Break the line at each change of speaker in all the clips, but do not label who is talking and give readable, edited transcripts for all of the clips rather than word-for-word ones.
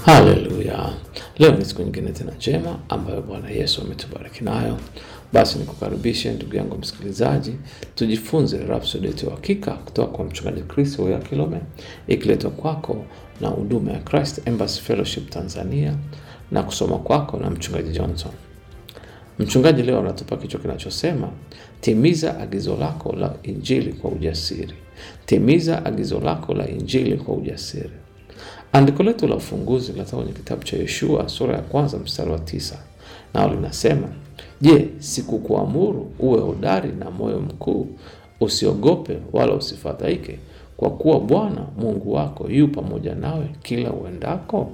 Haleluya. Leo ni siku nyingine tena njema ambayo Bwana Yesu ametubariki nayo. Basi nikukaribishe ndugu yangu msikilizaji, tujifunze Rhapsody ya Hakika kutoka kwa mchungaji Chris Oyakilome, ikiletwa kwako na huduma ya Christ Embassy Fellowship Tanzania na kusoma kwako na mchungaji Johnson. Mchungaji leo anatupa kichwa kinachosema timiza agizo lako la injili kwa ujasiri. Timiza agizo lako la injili kwa ujasiri. Andiko letu la ufunguzi linatoka kwenye kitabu cha Yoshua sura ya 1 mstari wa 9. Nao linasema, "Je, sikukuamuru uwe hodari na moyo mkuu? Usiogope wala usifadhaike, kwa kuwa Bwana Mungu wako yu pamoja nawe kila uendako."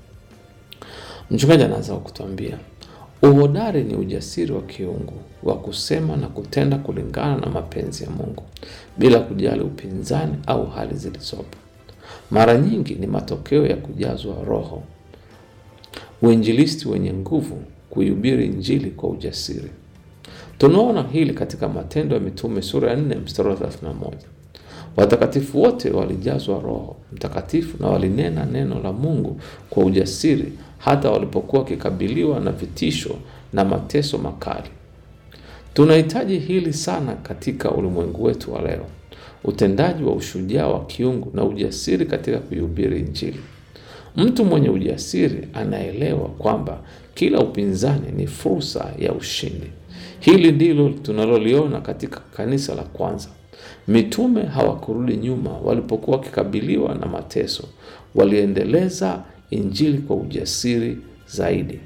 Mchungaji anaanza kutuambia, uhodari ni ujasiri wa kiungu wa kusema na kutenda kulingana na mapenzi ya Mungu bila kujali upinzani au hali zilizopo. Mara nyingi ni matokeo ya kujazwa Roho. Uinjilisti wenye nguvu kuihubiri injili kwa ujasiri. Tunaona hili katika Matendo ya Mitume sura ya 4 mstari wa 31. Watakatifu wote walijazwa Roho Mtakatifu na walinena neno la Mungu kwa ujasiri hata walipokuwa wakikabiliwa na vitisho na mateso makali. Tunahitaji hili sana katika ulimwengu wetu wa leo. Utendaji wa ushujaa wa kiungu na ujasiri katika kuihubiri injili. Mtu mwenye ujasiri anaelewa kwamba kila upinzani ni fursa ya ushindi. Hili ndilo tunaloliona katika kanisa la kwanza. Mitume hawakurudi nyuma walipokuwa wakikabiliwa na mateso. Waliendeleza injili kwa ujasiri zaidi.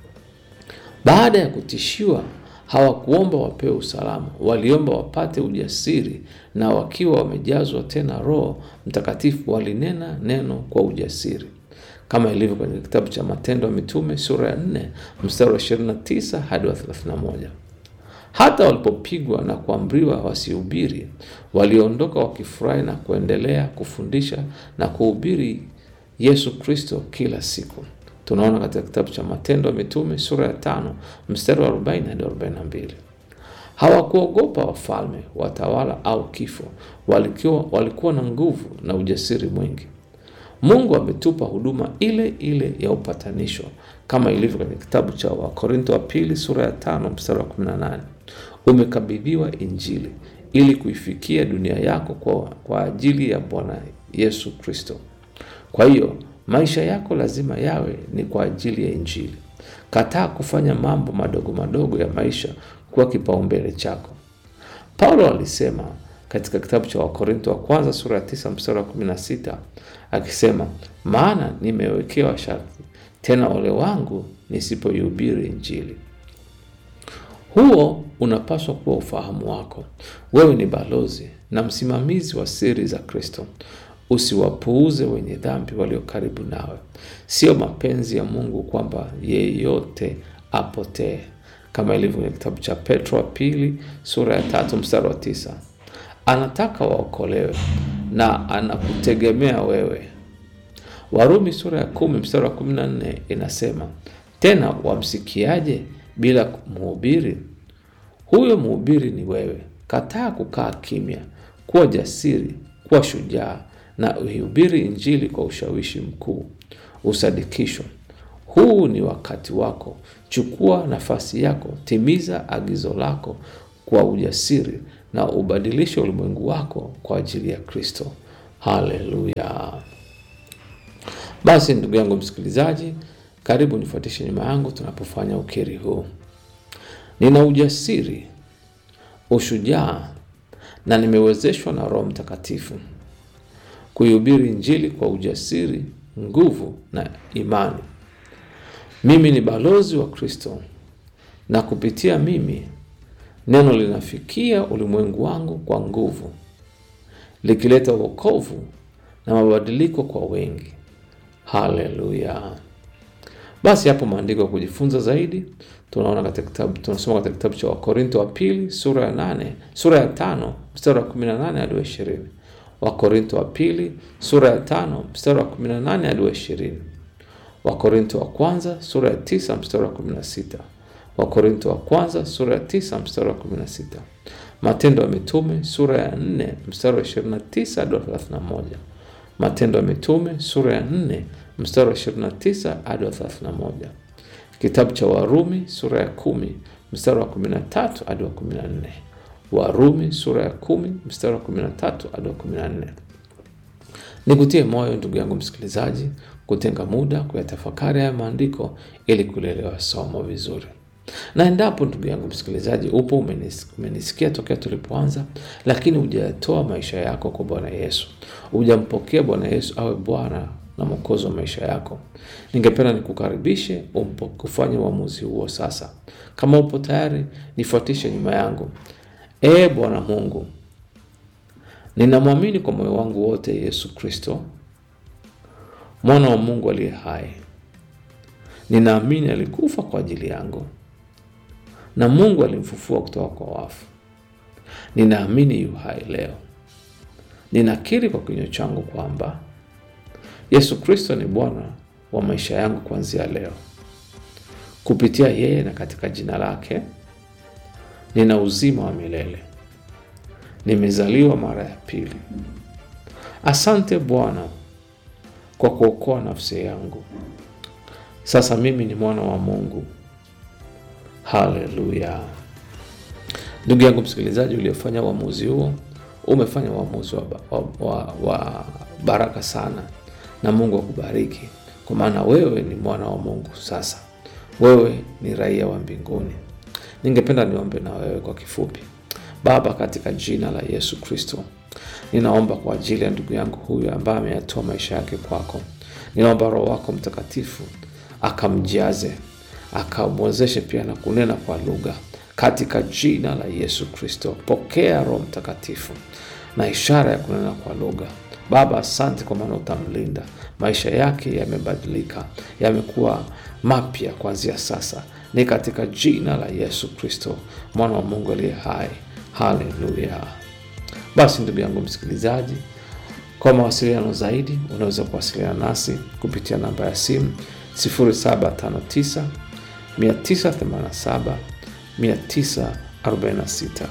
Baada ya kutishiwa, hawakuomba wapewe usalama, waliomba wapate ujasiri, na wakiwa wamejazwa tena Roho Mtakatifu walinena neno kwa ujasiri. Kama ilivyo kwenye kitabu cha Matendo ya Mitume sura ya 4 mstari wa 29 hadi wa 31. Hata walipopigwa na kuamriwa wasihubiri, waliondoka wakifurahi na kuendelea kufundisha na kuhubiri Yesu Kristo kila siku. Tunaona katika kitabu cha Matendo ya Mitume sura ya 5 mstari wa 40 hadi 42. Hawakuogopa wafalme, watawala au kifo. Walikuwa na nguvu na ujasiri mwingi. Mungu ametupa huduma ile ile ya upatanisho kama ilivyo kwenye kitabu cha Wakorintho wa pili sura ya 5 mstari wa 18. Umekabidhiwa injili ili kuifikia dunia yako kwa ajili ya Bwana Yesu Kristo. Kwa hiyo maisha yako lazima yawe ni kwa ajili ya injili. Kataa kufanya mambo madogo madogo ya maisha kuwa kipaumbele chako. Paulo alisema katika kitabu cha Wakorintho wa kwanza sura ya 9 mstari wa 16 akisema, "Maana nimewekewa sharti, tena ole wangu nisipoihubiri injili." Huo unapaswa kuwa ufahamu wako. Wewe ni balozi na msimamizi wa siri za Kristo. Usiwapuuze wenye dhambi walio karibu nawe. Sio mapenzi ya Mungu kwamba yeyote apotee. Kama ilivyo kwenye kitabu cha Petro wa pili sura ya 3 mstari wa 9. Anataka waokolewe na anakutegemea wewe. Warumi sura ya 10 mstari wa 14 inasema, "Tena wamsikiaje bila mhubiri? Huyo mhubiri ni wewe. Kataa kukaa kimya, kuwa jasiri, kuwa shujaa na uhubiri injili kwa ushawishi mkuu." Usadikisho. Huu ni wakati wako. Chukua nafasi yako, timiza agizo lako kwa ujasiri na ubadilishe ulimwengu wako kwa ajili ya Kristo. Haleluya. Basi ndugu yangu msikilizaji, karibu nifuatishe nyuma yangu tunapofanya ukiri huu. Nina ujasiri, ushujaa na nimewezeshwa na Roho Mtakatifu kuihubiri injili kwa ujasiri, nguvu na imani. Mimi ni balozi wa Kristo na kupitia mimi neno linafikia ulimwengu wangu kwa nguvu, likileta wokovu na mabadiliko kwa wengi. Haleluya. Basi hapo maandiko ya kujifunza zaidi tunasoma katika kitabu cha Wakorintho wa pili sura ya 5 mstari wa 18 hadi 20. Wakorintho wa pili sura ya 5 mstari wa 18 hadi 20. Wakorintho wa kwanza sura ya 9 mstari wa 16. Wakorintho wa kwanza sura ya 9 mstari wa 16. Matendo ya Mitume sura ya 4 mstari wa 29 hadi 31. Matendo ya Mitume sura ya 4 mstari wa 29 hadi wa 31. Kitabu cha Warumi sura ya 10 mstari wa 13 hadi wa 14. Warumi sura ya 10 mstari wa 13 hadi wa 14. Nikutie moyo ndugu yangu msikilizaji, kutenga muda kuyatafakari haya maandiko ili kuelewa somo vizuri. Na endapo ndugu yangu msikilizaji upo umenisikia tokea tulipoanza, lakini hujatoa maisha yako kwa Bwana Yesu, hujampokea Bwana Yesu awe Bwana na Mwokozi wa maisha yako, ningependa nikukaribishe kufanya uamuzi huo sasa. Kama upo tayari, nifuatishe nyuma yangu. Bwana Mungu, ninamwamini kwa moyo wangu wote Yesu Kristo, mwana wa Mungu aliye hai. Ninaamini alikufa kwa ajili yangu na Mungu alimfufua kutoka kwa wafu. Ninaamini yu hai leo. Ninakiri kwa kinywa changu kwamba Yesu Kristo ni Bwana wa maisha yangu kuanzia leo. Kupitia yeye na katika jina lake nina uzima wa milele. Nimezaliwa mara ya pili. Asante Bwana kwa kuokoa nafsi yangu. Sasa mimi ni mwana wa Mungu. Haleluya. Ndugu yangu msikilizaji, uliofanya uamuzi huo, umefanya uamuzi wa baraka sana, na Mungu akubariki, kwa maana wewe ni mwana wa Mungu sasa. Wewe ni raia wa mbinguni. Ningependa niombe na wewe kwa kifupi. Baba, katika jina la Yesu Kristo, ninaomba kwa ajili ya ndugu yangu huyu ambaye ameyatoa maisha yake kwako. Ninaomba Roho wako Mtakatifu akamjaze, akamwezeshe pia na kunena kwa lugha, katika jina la Yesu Kristo. Pokea Roho Mtakatifu na ishara ya kunena kwa lugha. Baba, asante kwa maana utamlinda. Maisha yake yamebadilika, yamekuwa mapya kuanzia sasa. Ni katika jina la Yesu Kristo, mwana wa Mungu aliye hai. Haleluya. Basi ndugu yangu msikilizaji, kwa mawasiliano zaidi unaweza kuwasiliana nasi kupitia namba ya simu 0759 987 946,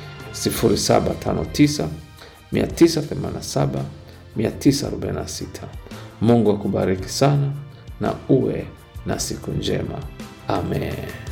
0759 987 946. Mungu akubariki sana na uwe na siku njema. Amen.